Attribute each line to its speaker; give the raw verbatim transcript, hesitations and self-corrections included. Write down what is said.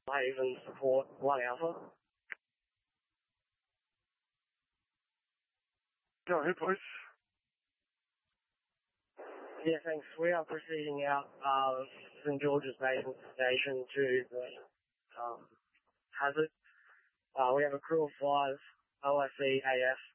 Speaker 1: Haven support one Alpha.
Speaker 2: Go ahead, please.
Speaker 1: Yeah, thanks. We are proceeding out of Saint George's Basin Station to the um, Hazard. Uh, we have a crew of five, O S E A F,